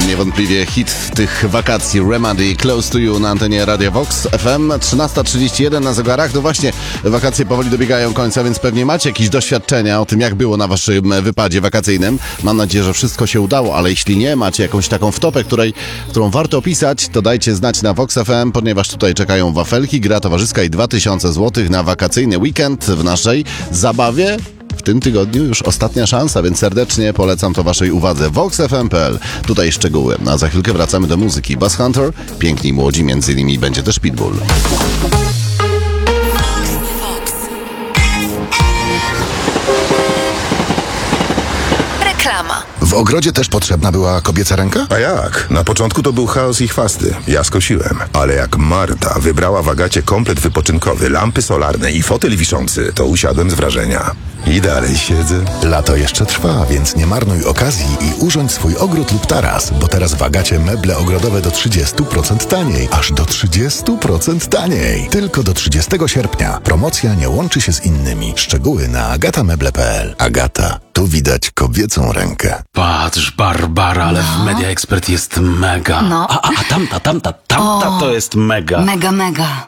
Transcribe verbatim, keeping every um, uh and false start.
Niewątpliwie hit tych wakacji Remedy, Close to You na antenie Radia Vox F M. trzynasta trzydzieści jeden na zegarach. No właśnie, wakacje powoli dobiegają końca, więc pewnie macie jakieś doświadczenia o tym, jak było na waszym wypadzie wakacyjnym. Mam nadzieję, że wszystko się udało, ale jeśli nie, macie jakąś taką wtopę, której, którą warto opisać, to dajcie znać na Vox F M, ponieważ tutaj czekają wafelki, gra towarzyska i dwa tysiące złotych na wakacyjny weekend w naszej zabawie. W tym tygodniu już ostatnia szansa, więc serdecznie polecam to waszej uwadze. vox f m kropka p l. Tutaj szczegóły. A za chwilkę wracamy do muzyki. Bass Hunter, piękni i młodzi, między innymi będzie też Pitbull. Reklama. W ogrodzie też potrzebna była kobieca ręka? A jak? Na początku to był chaos i chwasty. Ja skosiłem. Ale jak Marta wybrała w Agacie komplet wypoczynkowy, lampy solarne i fotel wiszący, to usiadłem z wrażenia. I dalej siedzę. Lato jeszcze trwa, więc nie marnuj okazji i urządź swój ogród lub taras, bo teraz w Agacie meble ogrodowe do trzydzieści procent taniej. Aż do trzydzieści procent taniej. Tylko do trzydziestego sierpnia. Promocja nie łączy się z innymi. Szczegóły na agatameble kropka p l. Agata. Tu widać kobiecą rękę. Patrz, Barbara, ale w Media Expert jest mega. No. A, a, a tamta, tamta, tamta O, to jest mega. Mega, mega.